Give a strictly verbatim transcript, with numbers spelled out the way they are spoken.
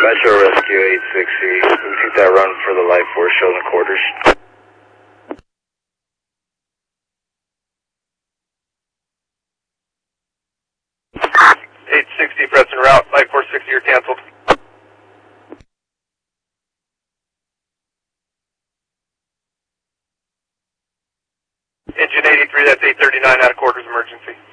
Metro Rescue eight sixty, we took that run for the life force, show in the quarters. eight sixty, press en route, life force sixty, you're canceled. Engine eighty-three, that's eight thirty-nine, out of quarters emergency.